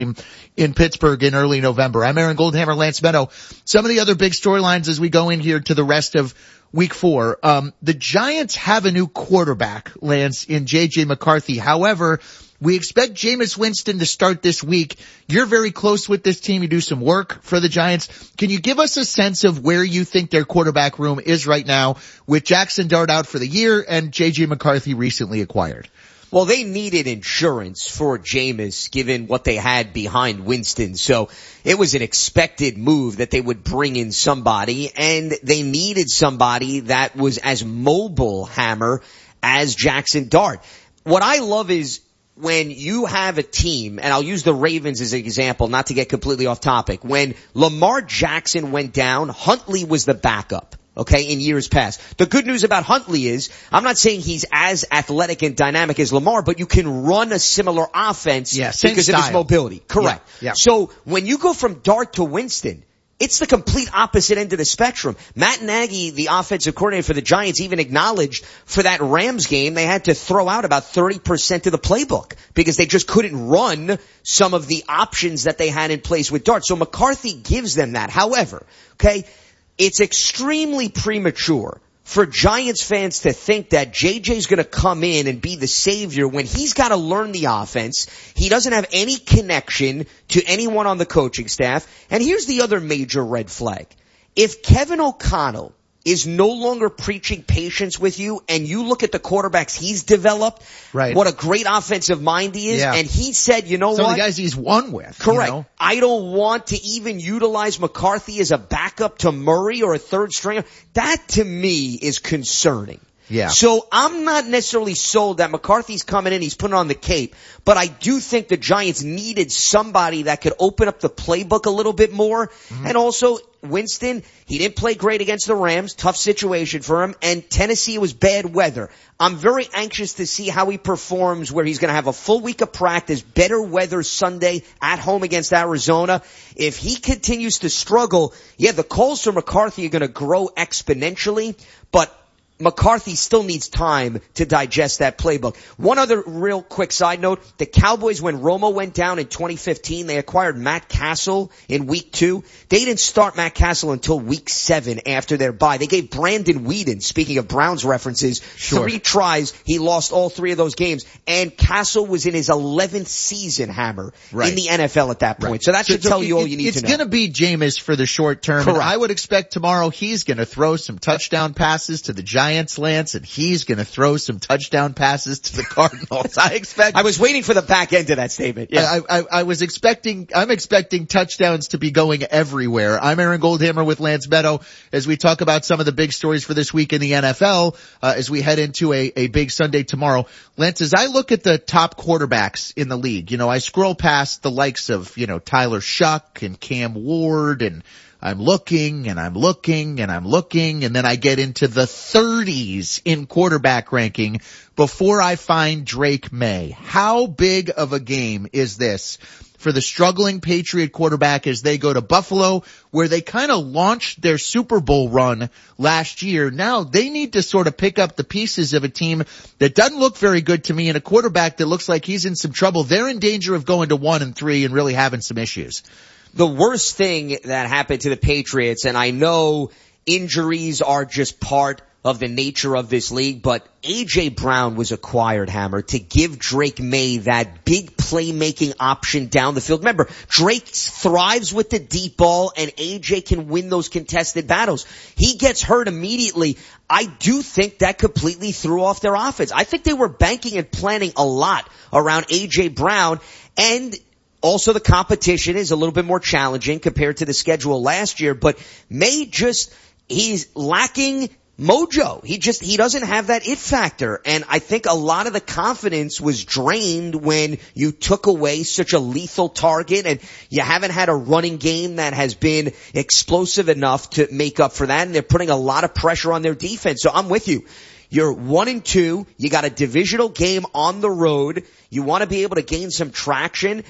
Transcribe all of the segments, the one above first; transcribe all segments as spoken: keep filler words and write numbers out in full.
team in Pittsburgh in early November. I'm Aaron Goldhammer, Lance Meadow. Some of the other big storylines as we go in here to the rest of week four. Um, the Giants have a new quarterback, Lance, in J J McCarthy. However, we expect Jameis Winston to start this week. You're very close with this team. You do some work for the Giants. Can you give us a sense of where you think their quarterback room is right now with Jackson Dart out for the year and J J McCarthy recently acquired? Well, they needed insurance for Jameis given what they had behind Winston. So it was an expected move that they would bring in somebody, and they needed somebody that was as mobile, Hammer, as Jackson Dart. What I love is when you have a team, and I'll use the Ravens as an example, not to get completely off topic. When Lamar Jackson went down, Huntley was the backup. Okay, in years past. The good news about Huntley is, I'm not saying he's as athletic and dynamic as Lamar, but you can run a similar offense yeah, because style. of his mobility. Correct. Yeah, yeah. So when you go from Dart to Winston, it's the complete opposite end of the spectrum. Matt Nagy, the offensive coordinator for the Giants, even acknowledged for that Rams game they had to throw out about thirty percent of the playbook because they just couldn't run some of the options that they had in place with Dart. So McCarthy gives them that. However, okay, it's extremely premature for Giants fans to think that J J's going to come in and be the savior when he's got to learn the offense. He doesn't have any connection to anyone on the coaching staff. And here's the other major red flag. If Kevin O'Connell is no longer preaching patience with you and you look at the quarterbacks he's developed, right, what a great offensive mind he is, yeah. and he said, you know Some what? Some of the guys he's won with. Correct. You know? I don't want to even utilize McCarthy as a backup to Murray or a third stringer. That to me is concerning. Yeah. So I'm not necessarily sold that McCarthy's coming in, he's putting on the cape, but I do think the Giants needed somebody that could open up the playbook a little bit more. Mm-hmm. And also, Winston, he didn't play great against the Rams, tough situation for him, and Tennessee was bad weather. I'm very anxious to see how he performs where he's going to have a full week of practice, better weather Sunday at home against Arizona. If he continues to struggle, yeah, the calls for McCarthy are going to grow exponentially, but McCarthy still needs time to digest that playbook. One other real quick side note, the Cowboys, when Romo went down in twenty fifteen, they acquired Matt Castle in week two. They didn't start Matt Castle until week seven after their bye. They gave Brandon Weeden, speaking of Browns references, sure. three tries. He lost all three of those games. And Castle was in his eleventh season, Hammer, right. in the N F L at that point. Right. So that should so, tell so you all it, you need to know. It's going to be Jameis for the short term. Correct. And I would expect tomorrow he's going to throw some touchdown passes to the Giants. Lance, and he's going to throw some touchdown passes to the Cardinals. I expect. I was waiting for the back end of that statement. Yeah. I, I, I was expecting. I'm expecting touchdowns to be going everywhere. I'm Aaron Goldhammer with Lance Meadow as we talk about some of the big stories for this week in the N F L uh, as we head into a, a big Sunday tomorrow. Lance, as I look at the top quarterbacks in the league, you know, I scroll past the likes of you know Tyler Shuck and Cam Ward and. I'm looking and I'm looking and I'm looking and then I get into the thirties in quarterback ranking before I find Drake May. How big of a game is this for the struggling Patriot quarterback as they go to Buffalo, where they kind of launched their Super Bowl run last year? Now they need to sort of pick up the pieces of a team that doesn't look very good to me and a quarterback that looks like he's in some trouble. They're in danger of going to one and three and really having some issues. The worst thing that happened to the Patriots, and I know injuries are just part of the nature of this league, but A J. Brown was acquired, Hammer, to give Drake May that big playmaking option down the field. Remember, Drake thrives with the deep ball, and A J can win those contested battles. He gets hurt immediately. I do think that completely threw off their offense. I think they were banking and planning a lot around A J. Brown, and also the competition is a little bit more challenging compared to the schedule last year, but May just, he's lacking mojo. He just, he doesn't have that it factor. And I think a lot of the confidence was drained when you took away such a lethal target and you haven't had a running game that has been explosive enough to make up for that. And they're putting a lot of pressure on their defense. So I'm with you. You're one and two. You got a divisional game on the road. You want to be able to gain some traction.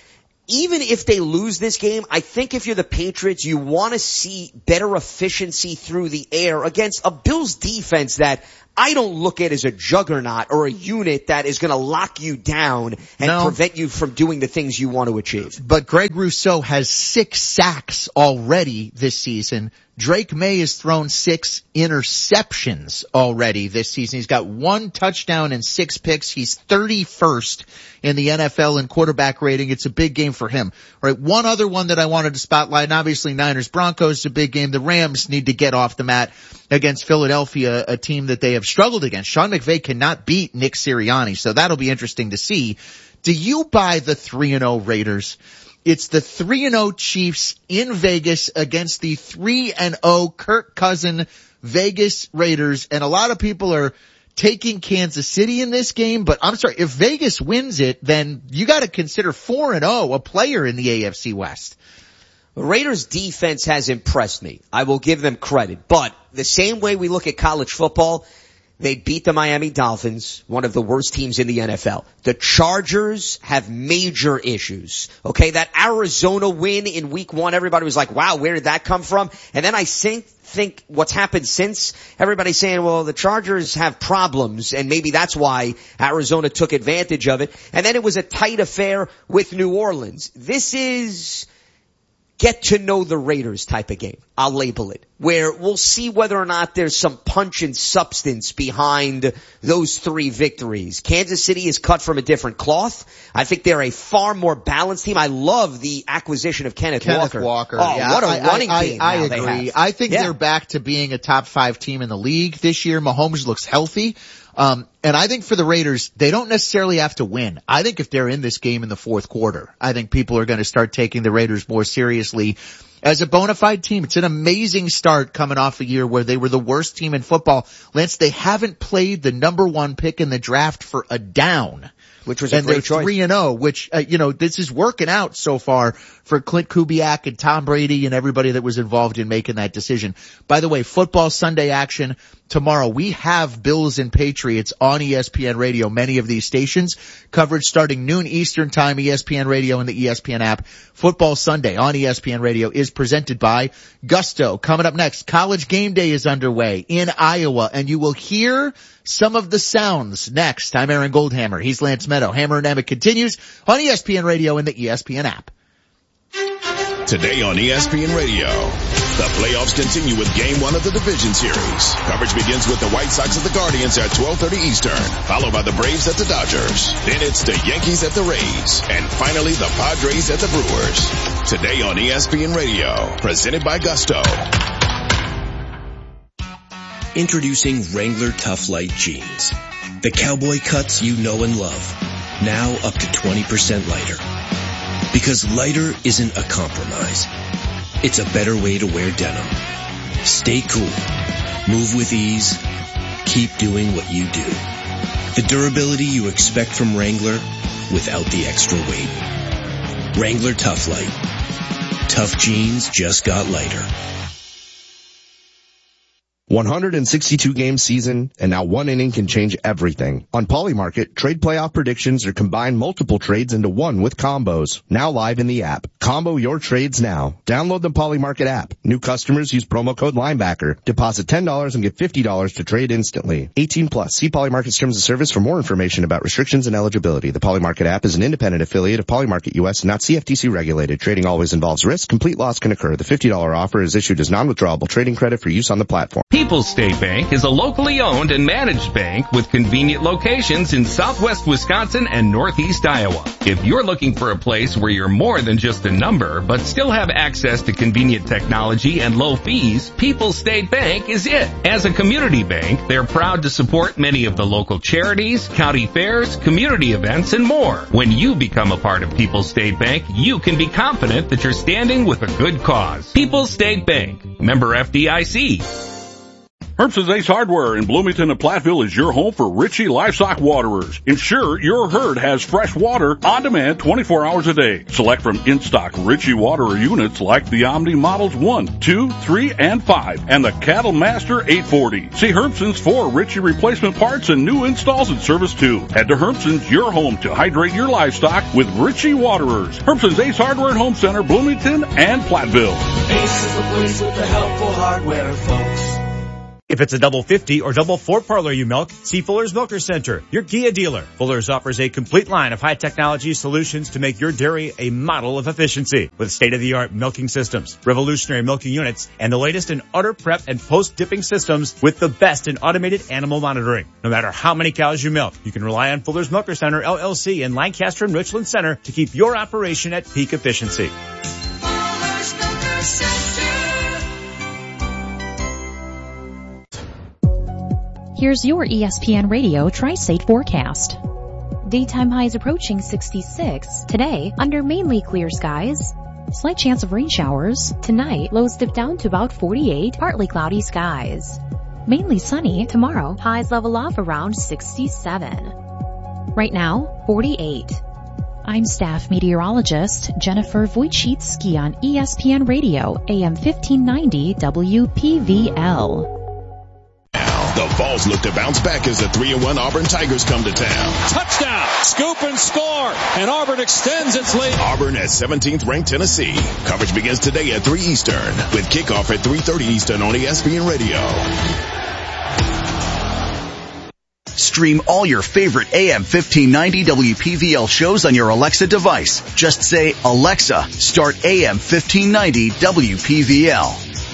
even if they lose this game, I think if you're the Patriots, you want to see better efficiency through the air against a Bills defense that I don't look at as a juggernaut or a unit that is going to lock you down and no. prevent you from doing the things you want to achieve. But Greg Rousseau has six sacks already this season. Drake May has thrown six interceptions already this season. He's got one touchdown and six picks. He's thirty-first in the N F L in quarterback rating. It's a big game for him. All right, one other one that I wanted to spotlight, and obviously Niners Broncos is a big game. The Rams need to get off the mat against Philadelphia, a team that they have struggled against. Sean McVay cannot beat Nick Sirianni, so that'll be interesting to see. Do you buy the three and oh Raiders? It's the three and oh Chiefs in Vegas against the three and oh Kirk Cousin Vegas Raiders. And a lot of people are taking Kansas City in this game, but I'm sorry, if Vegas wins it, then you got to consider four and oh a player in the A F C West. The Raiders defense has impressed me. I will give them credit. But the same way we look at college football, they beat the Miami Dolphins, one of the worst teams in the N F L. The Chargers have major issues. Okay, that Arizona win in week one, everybody was like, wow, where did that come from? And then I think, think what's happened since, everybody's saying, well, the Chargers have problems, and maybe that's why Arizona took advantage of it. And then it was a tight affair with New Orleans. This is get to know the Raiders type of game. I'll label it, where we'll see whether or not there's some punch and substance behind those three victories. Kansas City is cut from a different cloth. I think they're a far more balanced team. I love the acquisition of Kenneth, Kenneth Walker. Walker. Oh, yeah, what a I, running I, game I, I now agree. they have. I think yeah. they're back to being a top five team in the league this year. Mahomes looks healthy. Um, and I think for the Raiders, they don't necessarily have to win. I think if they're in this game in the fourth quarter, I think people are going to start taking the Raiders more seriously as a bona fide team. It's an amazing start coming off a year where they were the worst team in football. Lance, they haven't played the number one pick in the draft for a down. Which was a and great they're choice. three and oh, which, uh, you know, this is working out so far for Clint Kubiak and Tom Brady and everybody that was involved in making that decision. By the way, football Sunday action tomorrow. We have Bills and Patriots on E S P N Radio, many of these stations. Coverage starting noon Eastern time, E S P N Radio and the E S P N app. Football Sunday on E S P N Radio is presented by Gusto. Coming up next, College Game Day is underway in Iowa, and you will hear some of the sounds next. I'm Aaron Goldhammer. He's Lance Meadow. Hammer and Emmett continues on E S P N Radio and the E S P N app. Today on E S P N Radio, the playoffs continue with Game one of the Division Series. Coverage begins with the White Sox at the Guardians at twelve thirty Eastern, followed by the Braves at the Dodgers. Then it's the Yankees at the Rays, and finally the Padres at the Brewers. Today on E S P N Radio, presented by Gusto. Introducing Wrangler Tough Light Jeans. The cowboy cuts you know and love. Now up to twenty percent lighter. Because lighter isn't a compromise. It's a better way to wear denim. Stay cool. Move with ease. Keep doing what you do. The durability you expect from Wrangler without the extra weight. Wrangler Tough Light. Tough jeans just got lighter. one hundred sixty-two game season, and now one inning can change everything. On Polymarket, trade playoff predictions are combined multiple trades into one with combos. Now live in the app. Combo your trades now. Download the Polymarket app. New customers use promo code Linebacker. Deposit ten dollars and get fifty dollars to trade instantly. eighteen plus. See Polymarket's terms of service for more information about restrictions and eligibility. The Polymarket app is an independent affiliate of Polymarket U S and not C F T C regulated. Trading always involves risk. Complete loss can occur. The fifty dollars offer is issued as non-withdrawable trading credit for use on the platform. People's State Bank is a locally owned and managed bank with convenient locations in southwest Wisconsin and northeast Iowa. If you're looking for a place where you're more than just a number, but still have access to convenient technology and low fees, People's State Bank is it. As a community bank, they're proud to support many of the local charities, county fairs, community events, and more. When you become a part of People's State Bank, you can be confident that you're standing with a good cause. People's State Bank, member F D I C. Hermson's Ace Hardware in Bloomington and Platteville is your home for Ritchie Livestock Waterers. Ensure your herd has fresh water on demand twenty-four hours a day. Select from in-stock Ritchie Waterer units like the Omni Models one, two, three, and five, and the Cattle Master eight forty. See Hermson's for Ritchie replacement parts and new installs and service too. Head to Hermson's, your home to hydrate your livestock with Ritchie Waterers. Hermson's Ace Hardware and Home Center, Bloomington and Platteville. Ace is the place with the helpful hardware, folks. If it's a double fifty or double four parlor you milk, see Fuller's Milker Center, your Kia dealer. Fuller's offers a complete line of high technology solutions to make your dairy a model of efficiency with state-of-the-art milking systems, revolutionary milking units, and the latest in udder prep and post-dipping systems with the best in automated animal monitoring. No matter how many cows you milk, you can rely on Fuller's Milker Center, L L C in Lancaster and Richland Center to keep your operation at peak efficiency. Fuller's Milker Center. Here's your E S P N Radio Tri-State forecast. Daytime highs approaching sixty-six. Today, under mainly clear skies. Slight chance of rain showers. Tonight, lows dip down to about forty-eight, partly cloudy skies. Mainly sunny. Tomorrow, highs level off around sixty-seven. Right now, forty-eight. I'm staff meteorologist Jennifer Wojcicki on E S P N Radio, A M fifteen ninety W P V L. The Vols look to bounce back as the three and one Auburn Tigers come to town. Touchdown! Scoop and score! And Auburn extends its lead. Auburn at seventeenth ranked Tennessee. Coverage begins today at three Eastern with kickoff at three thirty Eastern on E S P N Radio. Stream all your favorite A M fifteen ninety W P V L shows on your Alexa device. Just say, Alexa, start A M fifteen ninety W P V L.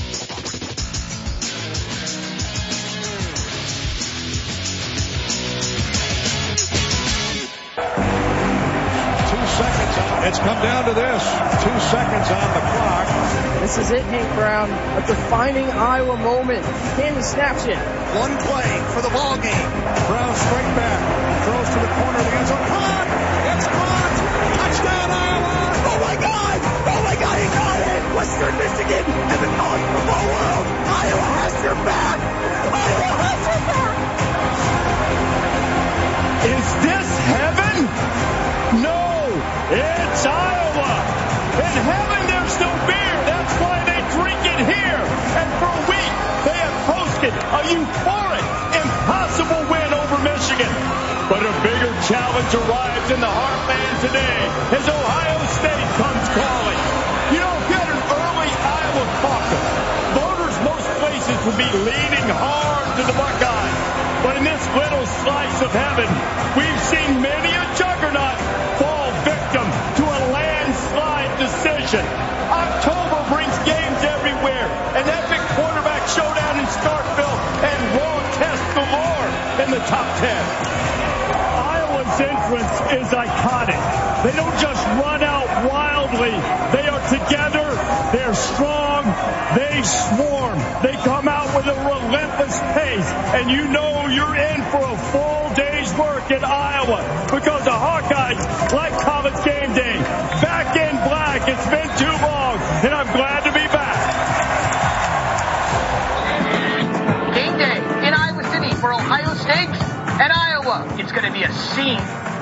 It's come down to this. Two seconds on the clock. This is it, Hank Brown. A defining Iowa moment. Cannon snaps it. One play for the ball game. Brown straight back. Throws to the corner of the end zone. Caught! It's caught! Touchdown, Iowa! Oh my God! Oh my God, he got it! Western Michigan and the college football world. Iowa has your back! Iowa has your back! Is this heaven? No! It's Iowa! In heaven there's no beer! That's why they drink it here! And for a week, they have posted a euphoric, impossible win over Michigan. But a bigger challenge arrives in the heartland today as Ohio State comes calling. You know, if you had an early Iowa caucus, voters most places would be leaning hard to the Buckeyes. But in this little slice of heaven, we've seen many a juggernaut fall victim to a landslide decision. October brings games everywhere, an epic quarterback showdown in Starkville, and raw test galore in the top ten. Iowa's entrance is iconic. They don't just run out wildly. They are together. They're strong. They swarm. They come out with a relentless pace, and you know you're in for a full day's work in Iowa because the Hawkeyes like college game day. Back in black. It's been too long, and I'm glad to be back. Game day in Iowa City for Ohio State and Iowa. It's going to be a scene.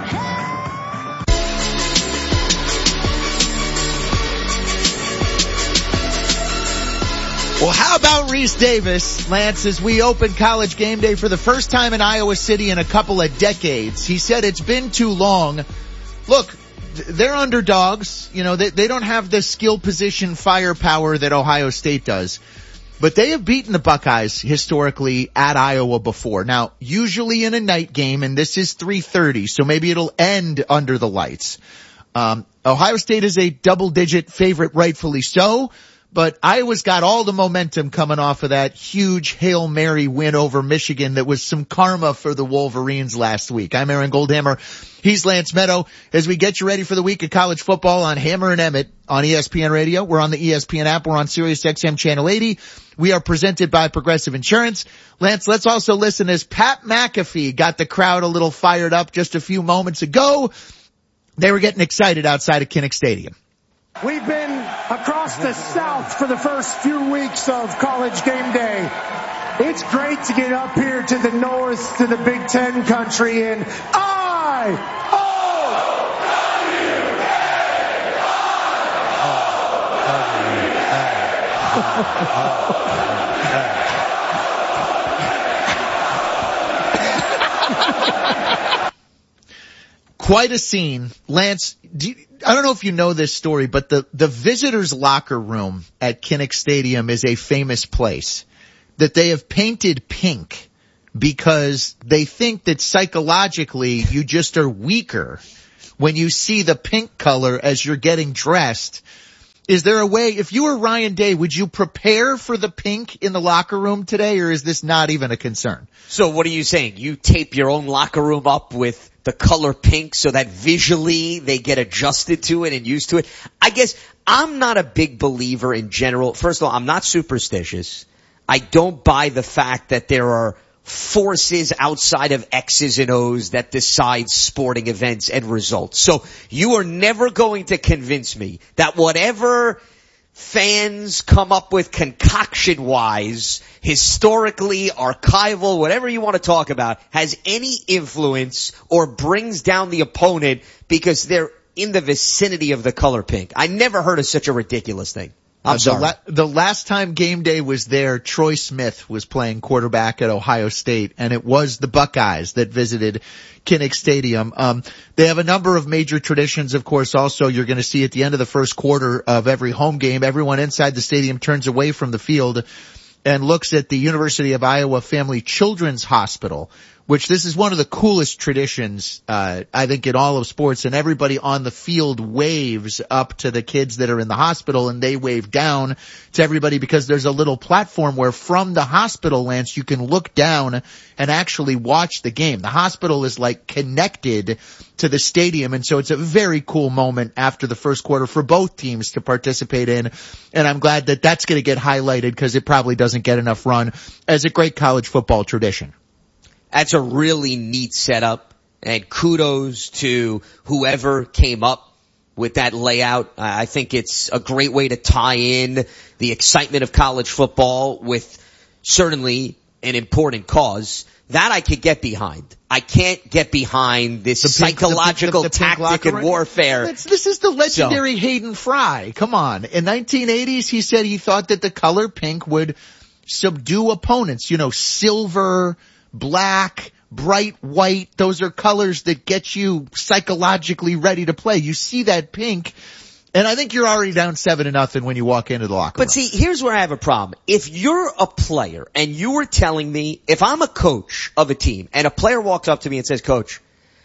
Well, how about Reese Davis, Lance, as we open college game day for the first time in Iowa City in a couple of decades? He said it's been too long. Look, they're underdogs. You know, they, they don't have the skill position firepower that Ohio State does. But they have beaten the Buckeyes historically at Iowa before. Now, usually in a night game, and this is three thirty, so maybe it'll end under the lights. Um, Ohio State is a double-digit favorite, rightfully so. But Iowa's got all the momentum coming off of that huge Hail Mary win over Michigan that was some karma for the Wolverines last week. I'm Aaron Goldhammer. He's Lance Meadow. As we get you ready for the week of college football on Hammer and Emmett on E S P N Radio. We're on the E S P N app. We're on Sirius X M Channel eighty. We are presented by Progressive Insurance. Lance, let's also listen as Pat McAfee got the crowd a little fired up just a few moments ago. They were getting excited outside of Kinnick Stadium. We've been across the South for the first few weeks of college game day. It's great to get up here to the north, to the Big Ten country, and I, Quite a scene. Lance, do you, I don't know if you know this story, but the, the visitors' locker room at Kinnick Stadium is a famous place that they have painted pink because they think that psychologically you just are weaker when you see the pink color as you're getting dressed. Is there a way, if you were Ryan Day, would you prepare for the pink in the locker room today, or is this not even a concern? So what are you saying? You tape your own locker room up with the color pink so that visually they get adjusted to it and used to it? I guess I'm not a big believer in general. First of all, I'm not superstitious. I don't buy the fact that there are forces outside of X's and O's that decide sporting events and results. So you are never going to convince me that whatever fans come up with concoction-wise, historically, archival, whatever you want to talk about, has any influence or brings down the opponent because they're in the vicinity of the color pink. I never heard of such a ridiculous thing. I'm uh, sorry. The, la- the last time game day was there, Troy Smith was playing quarterback at Ohio State, and it was the Buckeyes that visited Kinnick Stadium. Um, they have a number of major traditions, of course. Also, you're going to see at the end of the first quarter of every home game, everyone inside the stadium turns away from the field and looks at the University of Iowa Family Children's Hospital, which this is one of the coolest traditions, uh, I think, in all of sports. And everybody on the field waves up to the kids that are in the hospital, and they wave down to everybody because there's a little platform where from the hospital, Lance, you can look down and actually watch the game. The hospital is like connected to the stadium, and so it's a very cool moment after the first quarter for both teams to participate in. And I'm glad that that's going to get highlighted because it probably doesn't get enough run as a great college football tradition. That's a really neat setup, and kudos to whoever came up with that layout. I think it's a great way to tie in the excitement of college football with certainly an important cause. That I could get behind. I can't get behind this the pink, psychological the, the, the tactic and warfare. It's, this is the legendary so. Hayden Fry. Come on. In nineteen eighties, he said he thought that the color pink would subdue opponents. You know, silver, black, bright white, those are colors that get you psychologically ready to play. You see that pink, and I think you're already down seven to nothing when you walk into the locker room. But see, here's where I have a problem. If you're a player and you were telling me, if I'm a coach of a team and a player walks up to me and says, Coach,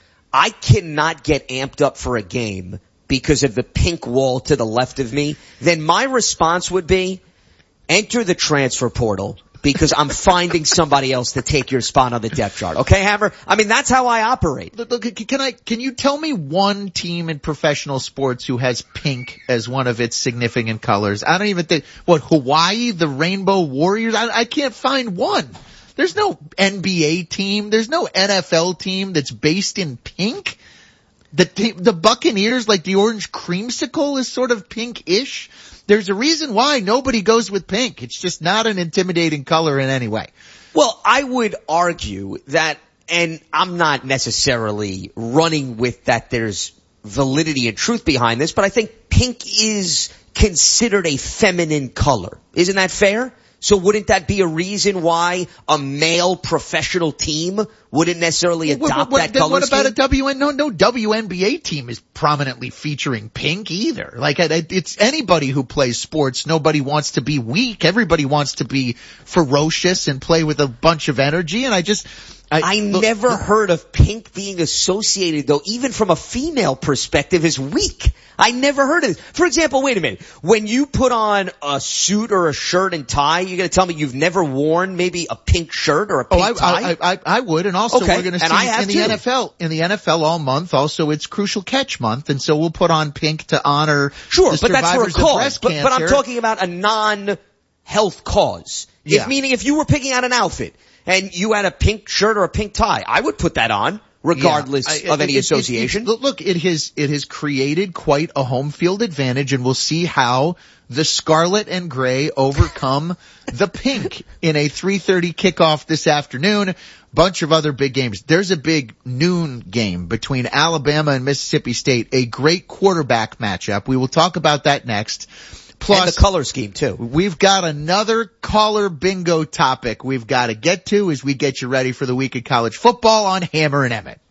I cannot get amped up for a game because of the pink wall to the left of me, then my response would be, enter the transfer portal, because I'm finding somebody else to take your spot on the depth chart. Okay, Hammer? I mean, that's how I operate. Look, look, can I, can you tell me one team in professional sports who has pink as one of its significant colors? I don't even think, what, Hawaii, the Rainbow Warriors? I, I can't find one. There's no N B A team. There's no N F L team that's based in pink. The, the Buccaneers, like the orange creamsicle, is sort of pink-ish. There's a reason why nobody goes with pink. It's just not an intimidating color in any way. Well, I would argue that, and I'm not necessarily running with that there's validity and truth behind this, but I think pink is considered a feminine color. Isn't that fair? So wouldn't that be a reason why a male professional team wouldn't necessarily adopt what, what, that color What about scheme? a W N? No, no W N B A team is prominently featuring pink either. Like, it's anybody who plays sports. Nobody wants to be weak. Everybody wants to be ferocious and play with a bunch of energy. And I just, I, I look, never look, heard of pink being associated, though, even from a female perspective, as weak. I never heard of it. For example, wait a minute. When you put on a suit or a shirt and tie, you're going to tell me you've never worn maybe a pink shirt or a pink oh, I, tie? I, I, I would. And also okay. we're going to and I see have in the too. N F L, in the N F L all month. Also, it's Crucial Catch Month. And so we'll put on pink to honor sure, the but that's for a survivors cause. of breast But, cancer. but I'm talking about a non-health cause. Yeah. If, meaning if you were picking out an outfit and you had a pink shirt or a pink tie, I would put that on. regardless yeah, I, of any it, association. It, it, look, it has, it has created quite a home field advantage, and we'll see how the scarlet and gray overcome the pink in a three thirty kickoff this afternoon. Bunch of other big games. There's a big noon game between Alabama and Mississippi State, a great quarterback matchup. We will talk about that next. Plus, and the color scheme too. We've got another caller bingo topic we've got to get to as we get you ready for the week of college football on Hammer and Emmett.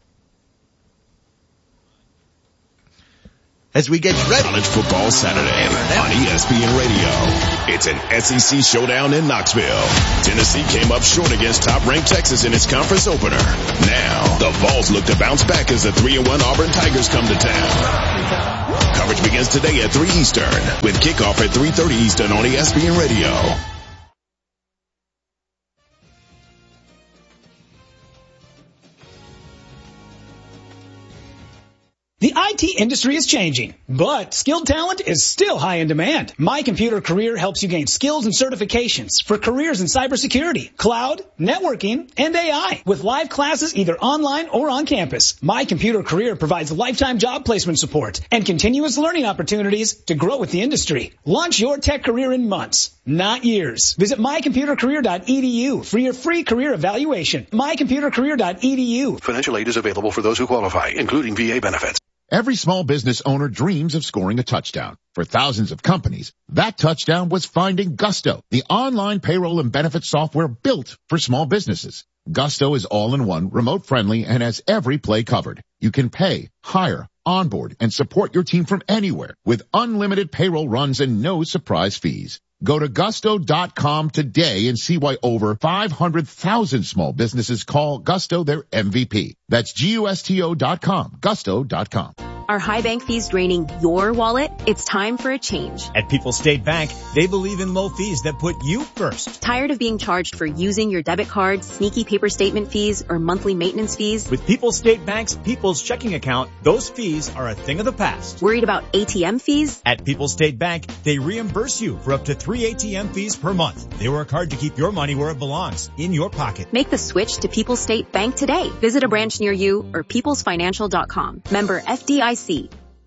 As we get you ready. College Football Saturday on E S P N Radio. It's an S E C showdown in Knoxville. Tennessee came up short against top-ranked Texas in its conference opener. Now, the Vols look to bounce back as the three and one Auburn Tigers come to town. Coverage begins today at three Eastern with kickoff at three thirty Eastern on E S P N Radio. The I T industry is changing, but skilled talent is still high in demand. My Computer Career helps you gain skills and certifications for careers in cybersecurity, cloud, networking, and A I with live classes either online or on campus. My Computer Career provides lifetime job placement support and continuous learning opportunities to grow with the industry. Launch your tech career in months, not years. Visit my computer career dot e d u for your free career evaluation. my computer career dot e d u. Financial aid is available for those who qualify, including V A benefits. Every small business owner dreams of scoring a touchdown. For thousands of companies, that touchdown was finding Gusto, the online payroll and benefits software built for small businesses. Gusto is all-in-one, remote-friendly, and has every play covered. You can pay, hire, onboard, and support your team from anywhere with unlimited payroll runs and no surprise fees. Go to gusto dot com today and see why over five hundred thousand small businesses call Gusto their M V P. That's G U S T O dot com, gusto dot com. Are high bank fees draining your wallet? It's time for a change. At People's State Bank, they believe in low fees that put you first. Tired of being charged for using your debit card, sneaky paper statement fees, or monthly maintenance fees? With People's State Bank's People's Checking Account, those fees are a thing of the past. Worried about A T M fees? At People's State Bank, they reimburse you for up to three A T M fees per month. They work hard to keep your money where it belongs, in your pocket. Make the switch to People's State Bank today. Visit a branch near you or peoples financial dot com. Member F D I C.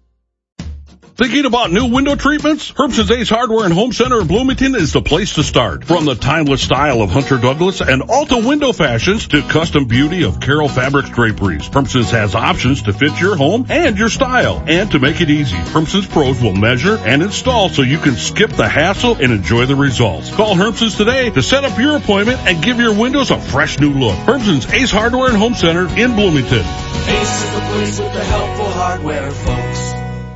Thinking about new window treatments? Herbst's Ace Hardware and Home Center in Bloomington is the place to start. From the timeless style of Hunter Douglas and Alta window fashions to custom beauty of Carroll Fabrics draperies, Herbst's has options to fit your home and your style. And to make it easy, Herbst's pros will measure and install so you can skip the hassle and enjoy the results. Call Herbst's today to set up your appointment and give your windows a fresh new look. Herbst's Ace Hardware and Home Center in Bloomington. Ace is the place with the helpful hardware, folks.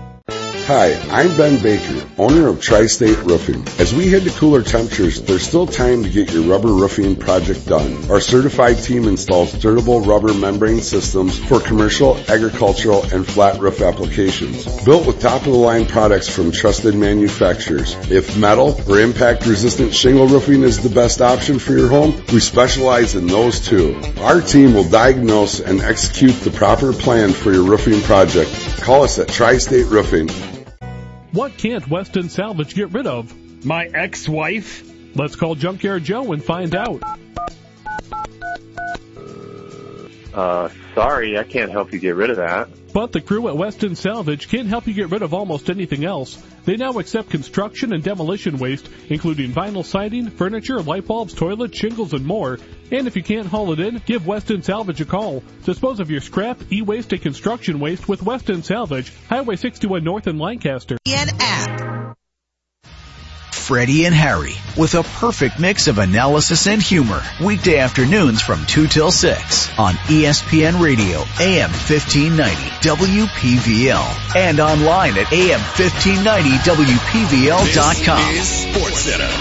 Hi, I'm Ben Baker, owner of Tri-State Roofing. As we head to cooler temperatures, there's still time to get your rubber roofing project done. Our certified team installs durable rubber membrane systems for commercial, agricultural, and flat roof applications. Built with top-of-the-line products from trusted manufacturers. If metal or impact-resistant shingle roofing is the best option for your home, we specialize in those too. Our team will diagnose and execute the proper plan for your roofing project. Call us at Tri-State Roofing. What can't Weston Salvage get rid of? My ex-wife? Let's call Junkyard Joe and find out. Uh, sorry, I can't help you get rid of that. But the crew at Weston Salvage can help you get rid of almost anything else. They now accept construction and demolition waste, including vinyl siding, furniture, light bulbs, toilets, shingles, and more. And if you can't haul it in, give Weston Salvage a call. Dispose of your scrap, e-waste, and construction waste with Weston Salvage, Highway sixty-one North in Lancaster. An app. Freddie and Harry, with a perfect mix of analysis and humor. Weekday afternoons from two till six on E S P N Radio, A M fifteen ninety, W P V L. And online at A M fifteen ninety W P V L dot com. This is Sports Center.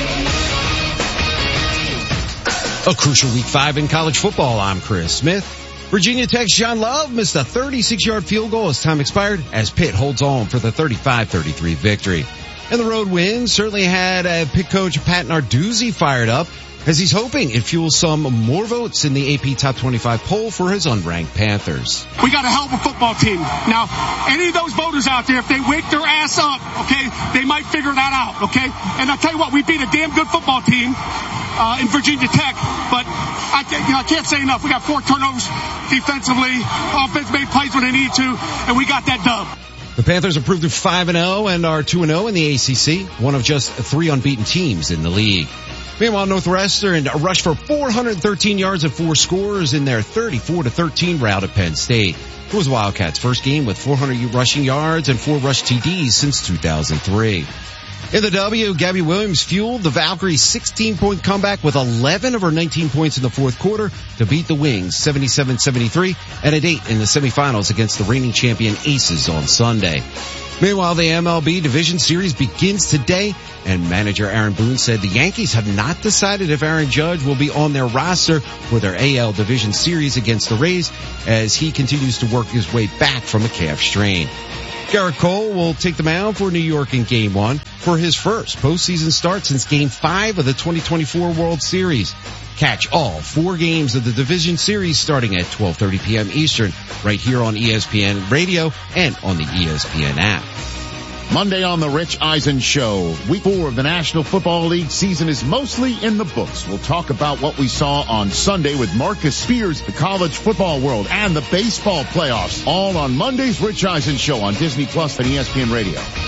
A crucial week five in college football. I'm Chris Smith. Virginia Tech's John Love missed a thirty-six yard field goal as time expired as Pitt holds on for the thirty-five thirty-three victory. And the road win certainly had uh, Pitt coach Pat Narduzzi fired up as he's hoping it fuels some more votes in the A P Top twenty-five poll for his unranked Panthers. We got a hell of a football team. Now, any of those voters out there, if they wake their ass up, okay, they might figure that out, okay? And I'll tell you what, we beat a damn good football team. uh, in Virginia Tech. But I, you know, I can't say enough. We got four turnovers defensively. Offense made plays when they need to, and we got that dub. The Panthers improved to five and oh and are two and oh in the A C C, one of just three unbeaten teams in the league. Meanwhile, Northwestern rushed for four hundred thirteen yards and four scores in their thirty-four to thirteen rout at Penn State. It was Wildcats' first game with four hundred rushing yards and four rush T Ds since two thousand three. In the W, Gabby Williams fueled the Valkyries' sixteen-point comeback with eleven of her nineteen points in the fourth quarter to beat the Wings seventy-seven seventy-three and a date in the semifinals against the reigning champion Aces on Sunday. Meanwhile, the M L B Division Series begins today, and manager Aaron Boone said the Yankees have not decided if Aaron Judge will be on their roster for their A L Division Series against the Rays as he continues to work his way back from a calf strain. Garrett Cole will take the mound for New York in Game one for his first postseason start since Game five of the twenty twenty-four World Series. Catch all four games of the Division Series starting at twelve thirty p.m. Eastern right here on E S P N Radio and on the E S P N app. Monday on the Rich Eisen Show. Week four of the National Football League season is mostly in the books. We'll talk about what we saw on Sunday with Marcus Spears, the college football world, and the baseball playoffs. All on Monday's Rich Eisen Show on Disney Plus and E S P N Radio.